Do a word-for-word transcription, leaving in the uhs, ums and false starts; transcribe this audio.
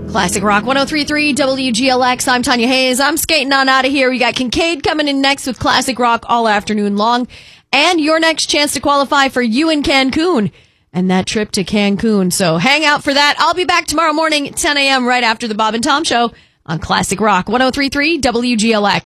Classic Rock one oh three point three W G L X. I'm Tanya Hayes. I'm skating on out of here. We got Kincaid coming in next with Classic Rock all afternoon long. And your next chance to qualify for you in Cancun and that trip to Cancun. So hang out for that. I'll be back tomorrow morning at ten a.m. right after the Bob and Tom Show on Classic Rock one oh three point three W G L X.